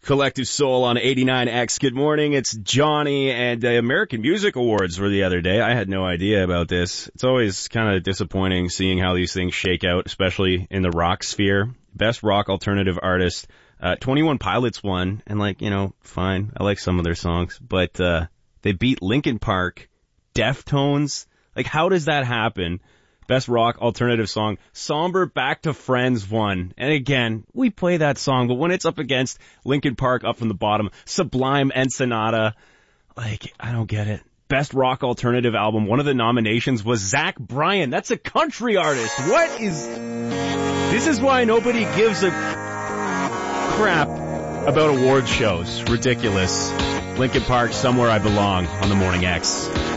Collective Soul on 89X. Good morning. It's Johnny, and the American Music Awards were the other day. I had no idea about this. It's always kind of disappointing seeing how these things shake out, especially in the rock sphere. Best Rock Alternative Artist. 21 Pilots won, and fine. I like some of their songs, but they beat Linkin Park, Deftones. How does that happen? Best Rock Alternative Song, Somber Back to Friends won. And again, we play that song, but when it's up against Linkin Park up from the bottom, Sublime and Sonata, I don't get it. Best Rock Alternative Album, one of the nominations was Zach Bryan. That's a country artist. This is why nobody gives a crap about award shows. Ridiculous. Linkin Park, Somewhere I Belong on the Morning X.